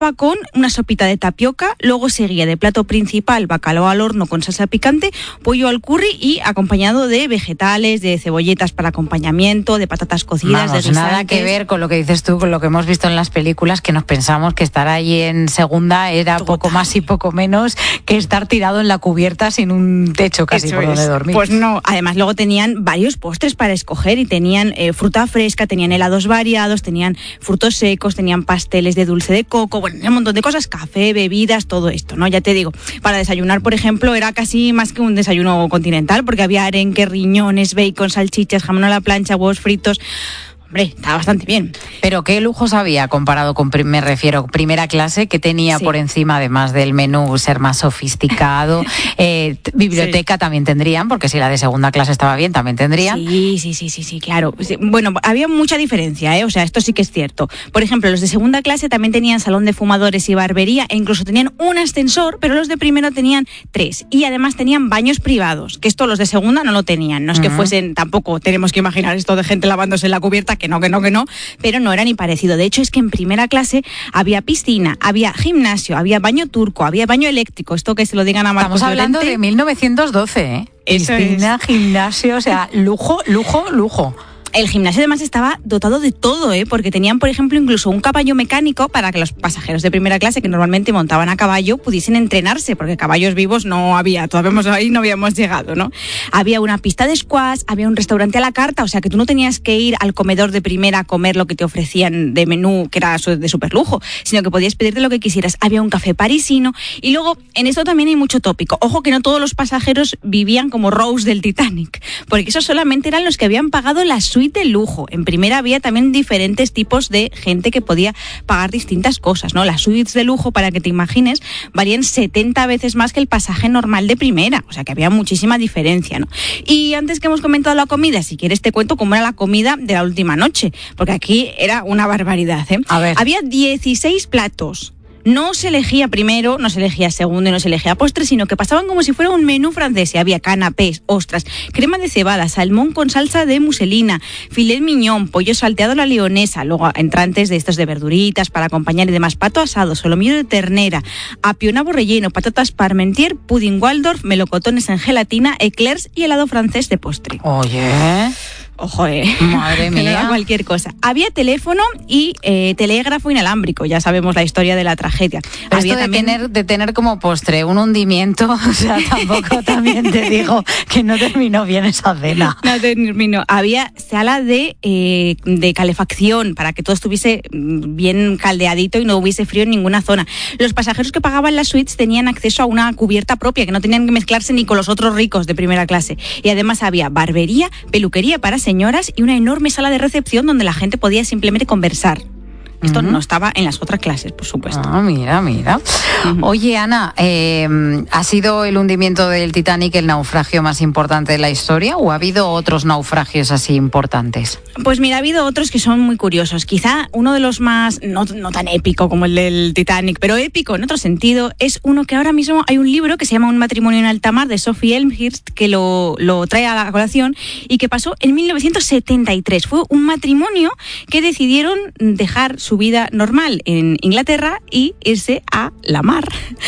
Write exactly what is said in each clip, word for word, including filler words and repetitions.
con una sopita de tapioca, luego seguía de plato principal bacalao al horno con salsa picante, pollo al curry y acompañado de vegetales, de cebolletas para acompañamiento, de patatas cocidas, Vamos, de guisantes. Nada que ver con lo que dices tú, con lo que hemos visto en las películas, que nos pensamos que estar allí en segunda era Total. poco más y poco menos que estar tirado en la cubierta sin un techo casi Eso por es. donde dormir. Pues no, además luego tenían varios postres para escoger y tenían eh, fruta fresca, tenían helados variados, tenían frutos secos, tenían pasteles de dulce de coco, bueno, un montón de cosas, café, bebidas, todo esto, ¿no? Ya te digo, para desayunar, por ejemplo, era casi más que un desayuno continental, porque había arenque, riñones, bacon, salchichas, jamón a la plancha, huevos fritos. Hombre, está bastante bien. Pero ¿qué lujos había comparado con, me refiero, primera clase? ¿Qué tenía sí. por encima, además del menú ser más sofisticado? eh, biblioteca sí. también tendrían, porque si la de segunda clase estaba bien, también tendrían. Sí, sí, sí, sí, sí, claro. Bueno, había mucha diferencia, ¿eh? O sea, esto sí que es cierto. Por ejemplo, los de segunda clase también tenían salón de fumadores y barbería, e incluso tenían un ascensor, pero los de primero tenían tres. Y además tenían baños privados, que esto los de segunda no lo tenían. No es uh-huh. que fuesen, tampoco tenemos que imaginar esto de gente lavándose en la cubierta, que no, que no, que no, pero no era ni parecido. De hecho, es que en primera clase había piscina, había gimnasio, había baño turco, había baño eléctrico. Esto que se lo digan a Marcos Estamos hablando Llorente. de mil novecientos doce, ¿eh? Eso piscina, es. Gimnasio, o sea, lujo, lujo, lujo. El gimnasio además estaba dotado de todo, ¿eh? Porque tenían, por ejemplo, incluso un caballo mecánico para que los pasajeros de primera clase que normalmente montaban a caballo pudiesen entrenarse, porque caballos vivos no había, todavía ahí no habíamos llegado, ¿no? Había una pista de squash, había un restaurante a la carta, o sea que tú no tenías que ir al comedor de primera a comer lo que te ofrecían de menú, que era de súper lujo, sino que podías pedirte lo que quisieras. Había un café parisino y luego en esto también hay mucho tópico. Ojo que no todos los pasajeros vivían como Rose del Titanic, porque esos solamente eran los que habían pagado la suite de lujo. En primera había también diferentes tipos de gente que podía pagar distintas cosas, ¿no? Las suites de lujo, para que te imagines, valían setenta veces más que el pasaje normal de primera, o sea que había muchísima diferencia, ¿no? Y antes que hemos comentado la comida, si quieres te cuento cómo era la comida de la última noche, porque aquí era una barbaridad, ¿eh? A ver. Había dieciséis platos. No se elegía primero, no se elegía segundo y no se elegía postre, sino que pasaban como si fuera un menú francés. Y había canapés, ostras, crema de cebada, salmón con salsa de muselina, filet mignon, pollo salteado a la leonesa, luego entrantes de estos de verduritas para acompañar y demás, pato asado, solomillo de ternera, apionabo relleno, patatas parmentier, pudding Waldorf, melocotones en gelatina, eclairs y helado francés de postre. Oye... Ojo, eh. Madre mía. No era cualquier cosa. Había teléfono y eh, telégrafo inalámbrico. Ya sabemos la historia de la tragedia. Pero Había esto de, también... tener, de tener como postre un hundimiento, o sea, tampoco también te digo que no terminó bien esa cena. No terminó. Había sala de, eh, de calefacción para que todo estuviese bien caldeadito y no hubiese frío en ninguna zona. Los pasajeros que pagaban las suites tenían acceso a una cubierta propia, que no tenían que mezclarse ni con los otros ricos de primera clase. Y además había barbería, peluquería para señoras y una enorme sala de recepción donde la gente podía simplemente conversar. Esto uh-huh. no estaba en las otras clases, por supuesto. Ah, mira, mira. Uh-huh. Oye, Ana, eh, ¿ha sido el hundimiento del Titanic el naufragio más importante de la historia o ha habido otros naufragios así importantes? Pues mira, ha habido otros que son muy curiosos. Quizá uno de los más, no, no tan épico como el del Titanic, pero épico en otro sentido, es uno que ahora mismo hay un libro que se llama Un matrimonio en alta mar, de Sophie Elmhirst, que lo, lo trae a la colación y que pasó en mil novecientos setenta y tres. Fue un matrimonio que decidieron dejar su vida normal en Inglaterra y irse a la mar,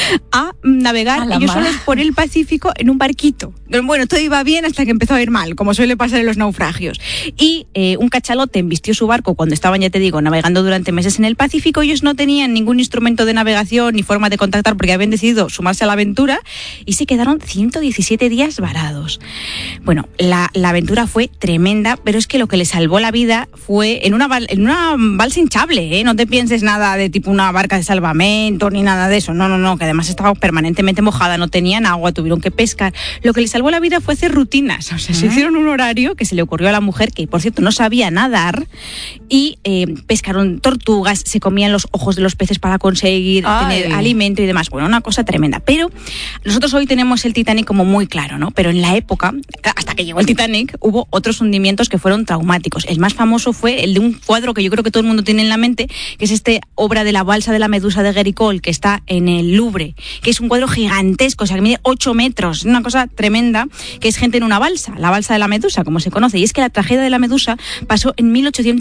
a navegar a ellos solos por el Pacífico en un barquito. Bueno, todo iba bien hasta que empezó a ir mal, como suele pasar en los naufragios. Y eh, un cachalote embistió su barco cuando estaban, ya te digo, navegando durante meses en el Pacífico. Ellos no tenían ningún instrumento de navegación ni forma de contactar porque habían decidido sumarse a la aventura y se quedaron ciento diecisiete días varados. Bueno, la, la aventura fue tremenda, pero es que lo que les salvó la vida fue en una, en una balsa hinchable, ¿eh? No te pienses nada de tipo una barca de salvamento ni nada de eso. No, no, no, que además estaba permanentemente mojada, no tenían agua, tuvieron que pescar. Lo que les salvó la vida fue hacer rutinas. O sea, uh-huh. se hicieron un horario que se le ocurrió a la mujer, que por cierto no sabía nadar, y eh, pescaron tortugas, se comían los ojos de los peces para conseguir Ay. tener alimento y demás. Bueno, una cosa tremenda. Pero nosotros hoy tenemos el Titanic como muy claro, ¿no? Pero en la época, hasta que llegó el Titanic, hubo otros hundimientos que fueron traumáticos. El más famoso fue el de un cuadro que yo creo que todo el mundo tiene en la mente, que es esta obra de la balsa de la Medusa de Géricault, que está en el Louvre, que es un cuadro gigantesco, o sea, que mide ocho metros, una cosa tremenda, que es gente en una balsa, la balsa de la Medusa, como se conoce. Y es que la tragedia de la Medusa pasó en mil ochocientos dieciséis.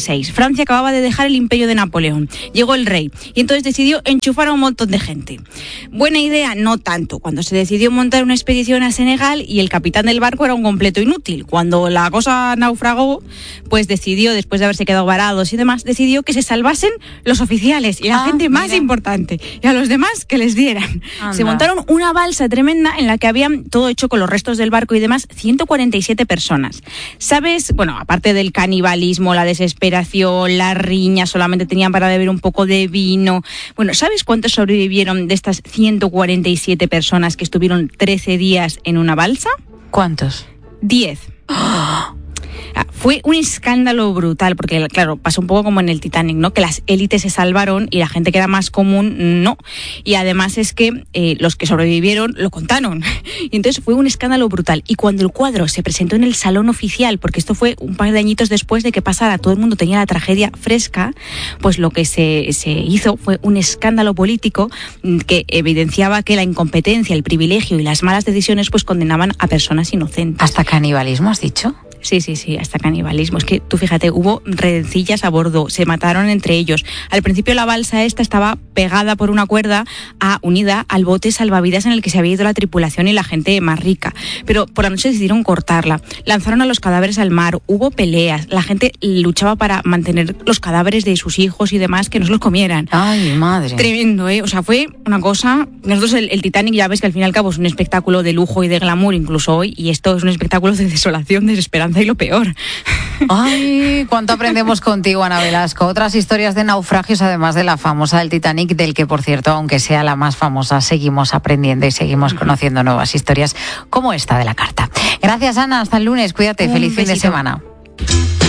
dieciséis. Francia acababa de dejar el imperio de Napoleón. Llegó el rey y entonces decidió enchufar a un montón de gente. Buena idea, no tanto. Cuando se decidió montar una expedición a Senegal y el capitán del barco era un completo inútil. Cuando la cosa naufragó, pues decidió, después de haberse quedado varados y demás, decidió que se salvasen los oficiales y la ah, gente más mira. importante. Y a los demás que les dieran. Anda. Se montaron una balsa tremenda en la que habían todo hecho con los restos del barco y demás, ciento cuarenta y siete personas. ¿Sabes? Bueno, aparte del canibalismo, la desesperación, la riña, solamente tenían para beber un poco de vino. Bueno, ¿sabes cuántos sobrevivieron de estas ciento cuarenta y siete personas que estuvieron trece días en una balsa? ¿Cuántos? diez. ¡Oh! Fue un escándalo brutal, porque claro, pasó un poco como en el Titanic, ¿no? Que las élites se salvaron y la gente que era más común, no. Y además es que eh, los que sobrevivieron lo contaron. Y entonces fue un escándalo brutal. Y cuando el cuadro se presentó en el salón oficial, porque esto fue un par de añitos después de que pasara, todo el mundo tenía la tragedia fresca, pues lo que se, se hizo fue un escándalo político que evidenciaba que la incompetencia, el privilegio y las malas decisiones pues condenaban a personas inocentes. ¿Hasta canibalismo has dicho? Sí, sí, sí, hasta canibalismo. Es que tú fíjate, hubo rencillas a bordo, se mataron entre ellos. Al principio la balsa esta estaba pegada por una cuerda a, unida al bote salvavidas en el que se había ido la tripulación y la gente más rica. Pero por la noche decidieron cortarla. Lanzaron a los cadáveres al mar, hubo peleas, la gente luchaba para mantener los cadáveres de sus hijos y demás que no se los comieran. Ay, madre. Tremendo, ¿eh? O sea, fue una cosa... Nosotros el, el Titanic ya ves que al fin y al cabo es un espectáculo de lujo y de glamour incluso hoy, y esto es un espectáculo de desolación, de desesperanza y lo peor. Ay, cuánto aprendemos contigo, Ana Velasco. Otras historias de naufragios, además de la famosa del Titanic, del que, por cierto, aunque sea la más famosa, seguimos aprendiendo y seguimos conociendo nuevas historias como esta de la carta. Gracias, Ana. Hasta el lunes. Cuídate. Un Feliz besito. Fin de semana.